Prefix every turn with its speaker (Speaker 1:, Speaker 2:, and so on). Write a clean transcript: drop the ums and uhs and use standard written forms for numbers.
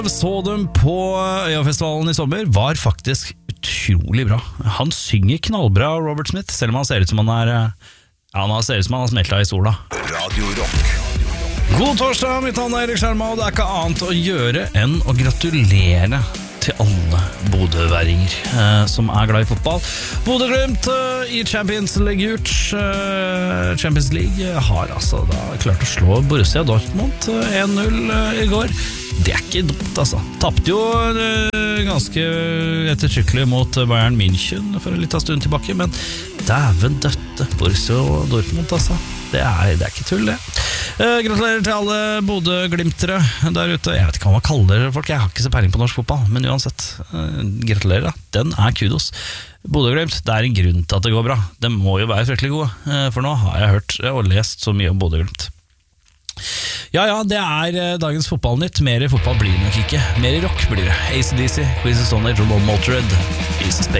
Speaker 1: Så dem på Øyafestivalen i sommer, var faktisk utrolig bra. Han synger knallbra, Robert Smith, selv om han ser ut som han han ser ut som han har smeltet i sola.
Speaker 2: Radio Rock.
Speaker 1: God torsdag, mitt navn Erik Skjerma, og det ikke annet å gjøre enn å gratulere til alle bodøværinger som glad i fotball. Bodø-Glimt i Champions League Champions League har altså da klart å slå Borussia Dortmund 1-0 i går. Det ikke dumt, altså. Tappte jo ganske ettertrykkelig mot Bayern München for en liten stund tilbake, men dæven døtte Borussia Dortmund, altså. Det ikke tull, det. Gratulerer til alle Bodø-glimtere der ute. Jeg vet ikke hva man kaller folk, jeg har ikke så peiling på norsk fotball, men uansett, gratulerer da. Den kudos. Bodø-Glimt, det en grunn til at det går bra. Det må jo være fryktelig gode, for nå har jeg hørt og lest så mye om Bodø-Glimt. Ja, det dagens fotballnytt. Mer fotball blir det nok ikke. Mer rock blir det. AC/DC, Queens of Stone Age og Motorhead. East Space.